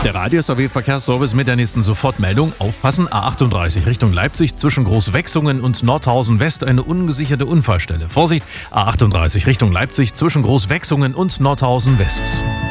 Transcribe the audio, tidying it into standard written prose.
Der Radio-SAW-Verkehrsservice mit der nächsten Sofortmeldung. Aufpassen, A38 Richtung Leipzig zwischen Großwechsungen und Nordhausen West eine ungesicherte Unfallstelle. Vorsicht, A38 Richtung Leipzig zwischen Großwechsungen und Nordhausen West.